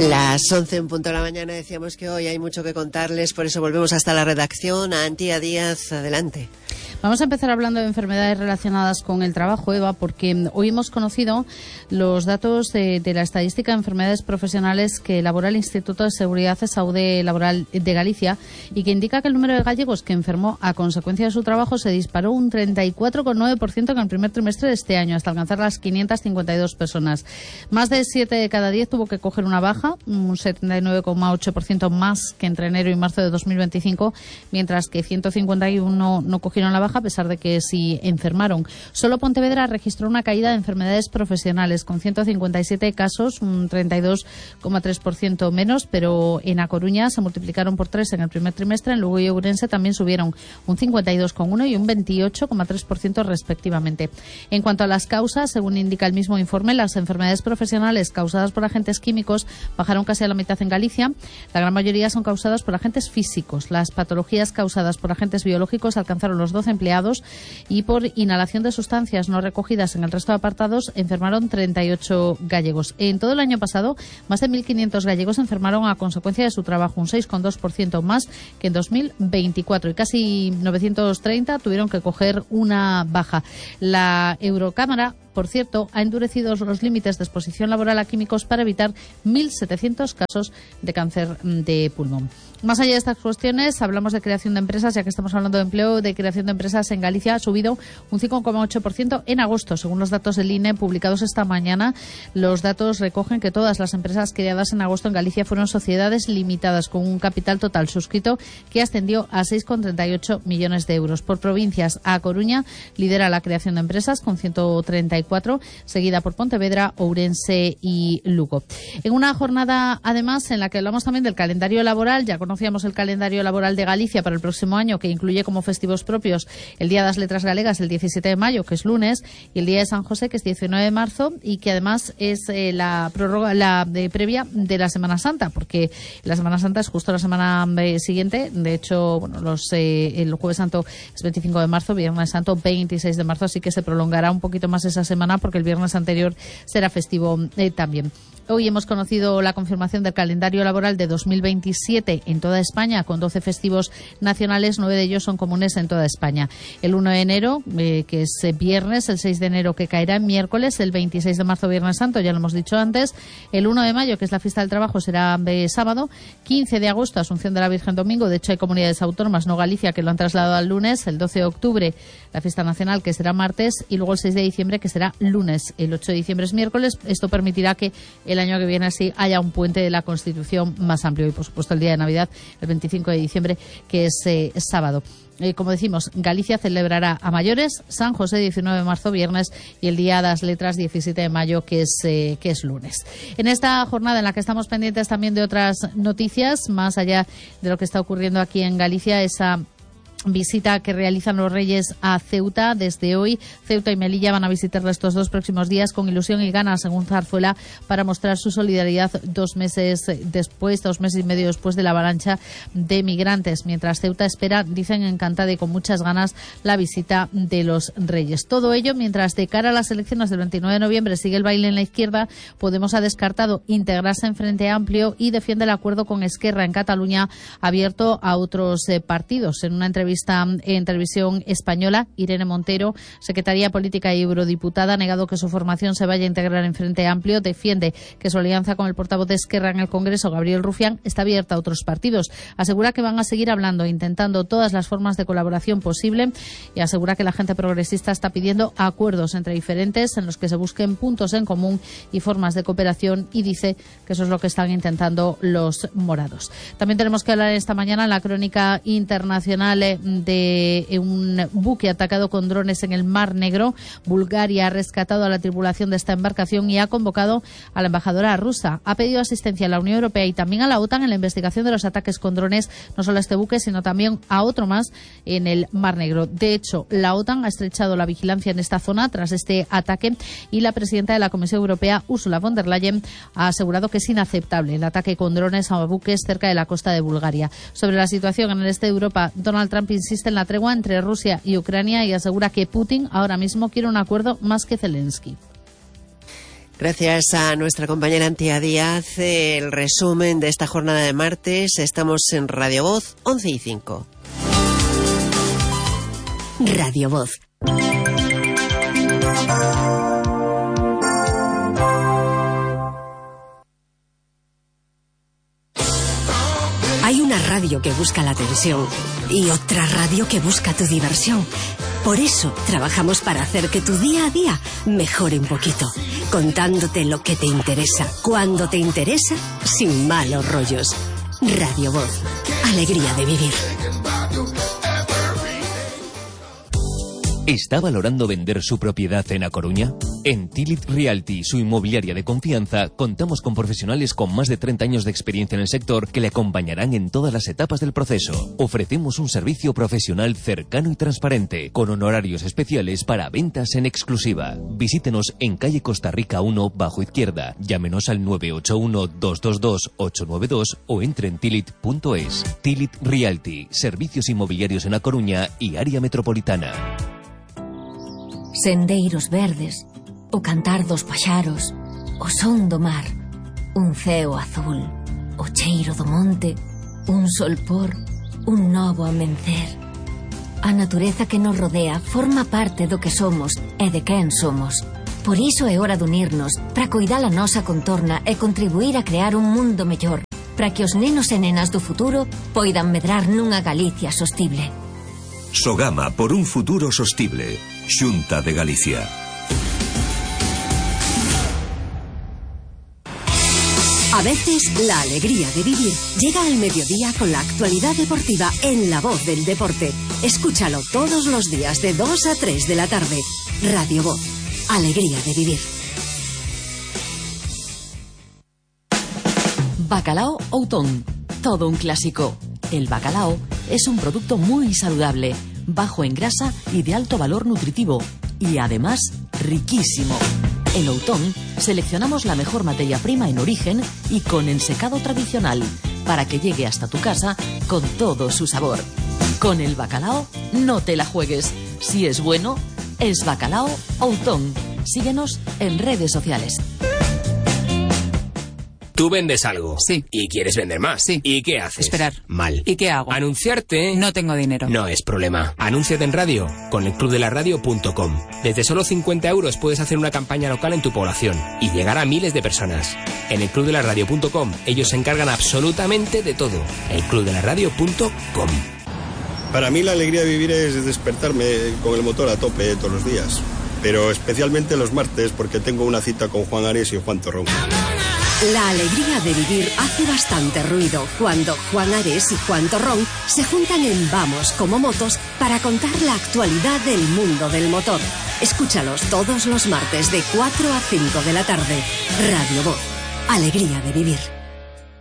Las 11 en punto de la mañana. Decíamos que hoy hay mucho que contarles, por eso volvemos hasta la redacción. A Antía Díaz, adelante. Vamos a empezar hablando de enfermedades relacionadas con el trabajo, Eva, porque hoy hemos conocido los datos de la estadística de enfermedades profesionales que elabora el Instituto de Seguridad y Salud Laboral de Galicia y que indica que el número de gallegos que enfermó a consecuencia de su trabajo se disparó un 34,9% en el primer trimestre de este año, hasta alcanzar las 552 personas. Más de 7 de cada 10 tuvo que coger una baja, un 79,8% más que entre enero y marzo de 2025, mientras que 151 no cogieron la baja, a pesar de que sí enfermaron. Solo Pontevedra registró una caída de enfermedades profesionales, con 157 casos, un 32,3% menos, pero en A Coruña se multiplicaron por 3 en el primer trimestre, en Lugo y Ourense también subieron un 52,1% y un 28,3% respectivamente. En cuanto a las causas, según indica el mismo informe, las enfermedades profesionales causadas por agentes químicos bajaron casi a la mitad en Galicia. La gran mayoría son causadas por agentes físicos. Las patologías causadas por agentes biológicos alcanzaron los 12 empleados y por inhalación de sustancias no recogidas en el resto de apartados enfermaron 38 gallegos. En todo el año pasado, más de 1.500 gallegos enfermaron a consecuencia de su trabajo, un 6,2% más que en 2024, y casi 930 tuvieron que coger una baja. La Eurocámara, por cierto, ha endurecido los límites de exposición laboral a químicos para evitar 1.700 casos de cáncer de pulmón. Más allá de estas cuestiones, hablamos de creación de empresas, ya que estamos hablando de empleo. De creación de empresas en Galicia ha subido un 5,8% en agosto, según los datos del INE publicados esta mañana. Los datos recogen que todas las empresas creadas en agosto en Galicia fueron sociedades limitadas con un capital total suscrito que ascendió a 6,38 millones de euros. Por provincias, A Coruña lidera la creación de empresas con 134, seguida por Pontevedra, Ourense y Lugo. En una jornada, además, en la que hablamos también del calendario laboral. Ya conocíamos el calendario laboral de Galicia para el próximo año, que incluye como festivos propios el Día de las Letras Galegas, el 17 de mayo, que es lunes, y el Día de San José, que es 19 de marzo, y que además es la prórroga, previa de la Semana Santa, porque la Semana Santa es justo la semana siguiente. De hecho, bueno, el Jueves Santo es 25 de marzo, Viernes Santo 26 de marzo, así que se prolongará un poquito más esa semana porque el viernes anterior será festivo también. Hoy hemos conocido la confirmación del calendario laboral de 2027 en toda España, con 12 festivos nacionales, 9 de ellos son comunes en toda España. El 1 de enero, que es viernes, el 6 de enero, que caerá en miércoles, el 26 de marzo, Viernes Santo, ya lo hemos dicho antes, el 1 de mayo, que es la fiesta del trabajo, será sábado, 15 de agosto, Asunción de la Virgen Domingo. De hecho, hay comunidades autónomas, no Galicia, que lo han trasladado al lunes, el 12 de octubre, la fiesta nacional, que será martes, y luego el 6 de diciembre, que será lunes. El 8 de diciembre es miércoles. Esto permitirá que el año que viene así haya un puente de la Constitución más amplio, y por supuesto el día de Navidad, el 25 de diciembre, que es sábado. Como decimos, Galicia celebrará a mayores San José 19 de marzo, viernes, y el Día de las Letras 17 de mayo, que es lunes. En esta jornada en la que estamos pendientes también de otras noticias, más allá de lo que está ocurriendo aquí en Galicia, esa visita que realizan los Reyes a Ceuta desde hoy. Ceuta y Melilla van a visitarla estos 2 próximos días con ilusión y ganas, según Zarzuela, para mostrar su solidaridad 2 meses y medio después de la avalancha de migrantes. Mientras Ceuta espera, dicen, encantada y con muchas ganas, la visita de los Reyes. Todo ello mientras, de cara a las elecciones del 29 de noviembre, sigue el baile en la izquierda. Podemos ha descartado integrarse en Frente Amplio y defiende el acuerdo con Esquerra en Cataluña, abierto a otros partidos. En una entrevista en televisión española, Irene Montero, secretaria política y eurodiputada, ha negado que su formación se vaya a integrar en Frente Amplio. Defiende que su alianza con el portavoz de Esquerra en el Congreso, Gabriel Rufián, está abierta a otros partidos. Asegura que van a seguir hablando, intentando todas las formas de colaboración posible, y asegura que la gente progresista está pidiendo acuerdos entre diferentes en los que se busquen puntos en común y formas de cooperación, y dice que eso es lo que están intentando los morados. También tenemos que hablar esta mañana en la crónica internacional de un buque atacado con drones en el Mar Negro. Bulgaria ha rescatado a la tripulación de esta embarcación y ha convocado a la embajadora rusa. Ha pedido asistencia a la Unión Europea y también a la OTAN en la investigación de los ataques con drones, no solo a este buque, sino también a otro más en el Mar Negro. De hecho, la OTAN ha estrechado la vigilancia en esta zona tras este ataque, y la presidenta de la Comisión Europea, Ursula von der Leyen, ha asegurado que es inaceptable el ataque con drones a buques cerca de la costa de Bulgaria. Sobre la situación en el este de Europa, Donald Trump insiste en la tregua entre Rusia y Ucrania y asegura que Putin ahora mismo quiere un acuerdo más que Zelensky. Gracias a nuestra compañera Antía Díaz, el resumen de esta jornada de martes. Estamos en Radio Voz 11:05. Radio Voz. Hay una radio que busca la atención y otra radio que busca tu diversión. Por eso trabajamos para hacer que tu día a día mejore un poquito, contándote lo que te interesa, cuando te interesa, sin malos rollos. Radio Voz, alegría de vivir. ¿Está valorando vender su propiedad en A Coruña? En Tilit Realty, su inmobiliaria de confianza, contamos con profesionales con más de 30 años de experiencia en el sector que le acompañarán en todas las etapas del proceso. Ofrecemos un servicio profesional cercano y transparente, con honorarios especiales para ventas en exclusiva. Visítenos en calle Costa Rica 1, bajo izquierda. Llámenos al 981-222-892 o entre en tilit.es. Tilit Realty, servicios inmobiliarios en A Coruña y área metropolitana. Sendeiros verdes, o cantar dos paxaros, o son do mar, un ceo azul, o cheiro do monte, un solpor, un novo amencer. A natureza que nos rodea forma parte do que somos e de quen somos. Por iso é hora de unirnos para coidar a nosa contorna e contribuir a crear un mundo mellor, para que os nenos e nenas do futuro poidan medrar nunha Galicia sostible. Sogama por un futuro sostible. Xunta de Galicia. A veces la alegría de vivir llega al mediodía con la actualidad deportiva en La Voz del Deporte. Escúchalo todos los días de 2 a 3 de la tarde. Radio Voz, alegría de vivir. Bacalao Outón, todo un clásico. El bacalao es un producto muy saludable, bajo en grasa y de alto valor nutritivo, y además riquísimo. En Outón seleccionamos la mejor materia prima en origen y con ensecado tradicional, para que llegue hasta tu casa con todo su sabor. Con el bacalao no te la juegues. Si es bueno, es Bacalao Outón. Síguenos en redes sociales. Tú vendes algo. Sí. Y quieres vender más. Sí. ¿Y qué haces? Esperar. Mal. ¿Y qué hago? Anunciarte. No tengo dinero. No es problema. Anúnciate en radio con elclubdelaradio.com. Desde solo 50 euros puedes hacer una campaña local en tu población y llegar a miles de personas. En elclubdelaradio.com ellos se encargan absolutamente de todo. elclubdelaradio.com. Para mí la alegría de vivir es despertarme con el motor a tope todos los días. Pero especialmente los martes porque tengo una cita con Juan Ares y Juan Torrón. La alegría de vivir hace bastante ruido cuando Juan Ares y Juan Torrón se juntan en Vamos como Motos para contar la actualidad del mundo del motor. Escúchalos todos los martes de 4 a 5 de la tarde. Radio Voz, alegría de vivir.